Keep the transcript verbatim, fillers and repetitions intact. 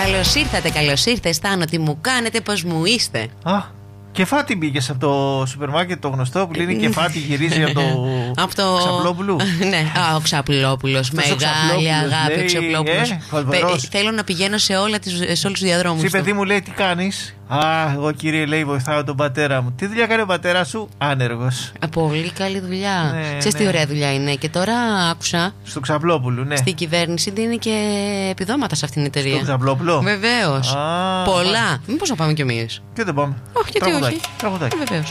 Καλώς ήρθατε, καλώς ήρθες. Στάνω, τι μου κάνετε, πώς μου είστε. Α, Κεφάτη μπήκες από το σούπερ μάρκετ το γνωστό που λένε Κεφάτη, γυρίζει από το, από το... Ξαπλόπουλου. Ναι, α, ο Ξαπλόπουλος. Μεγάλη αγάπη, ο Ξαπλόπουλος. Ε, Θέλω να πηγαίνω σε, όλα τις, σε όλους τους διαδρόμους. Τι παιδί μου λέει, τι κάνεις? Α, εγώ κύριε λέει βοηθάω τον πατέρα μου. Τι δουλειά κάνει ο πατέρας σου? Άνεργος. Πολύ καλή δουλειά. Ναι, Ξέρεις ναι. τι ωραία δουλειά είναι. Και τώρα άκουσα. Στο Ξαπλόπουλου, ναι. Στην κυβέρνηση δίνει και επιδόματα σε αυτήν την εταιρεία. Στο Ξαπλόπουλο. Βεβαίως. Α, πολλά. Μήπως να πάμε κι εμείς? Και δεν πάμε. Όχι, γιατί όχι. Τραγουδάκι. Ε, βεβαίως.